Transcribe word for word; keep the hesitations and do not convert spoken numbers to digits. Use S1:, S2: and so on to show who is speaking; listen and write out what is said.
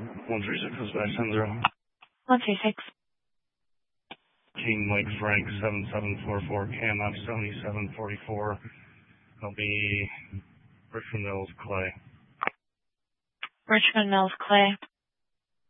S1: one three six is back ten zero.
S2: one three six.
S1: King Mike Frank seven seven four four, Cam Up seventy-seven forty-four. That'll be Richmond Mills Clay.
S2: Richmond Mills Clay.